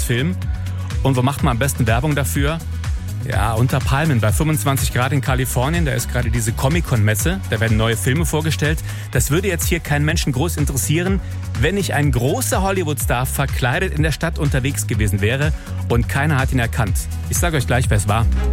Film. Und wo macht man am besten Werbung dafür? Ja, unter Palmen bei 25 Grad in Kalifornien, da ist gerade diese Comic-Con-Messe, da werden neue Filme vorgestellt. Das würde jetzt hier keinen Menschen groß interessieren, wenn nicht ein großer Hollywood-Star verkleidet in der Stadt unterwegs gewesen wäre und keiner hat ihn erkannt. Ich sage euch gleich, wer es war.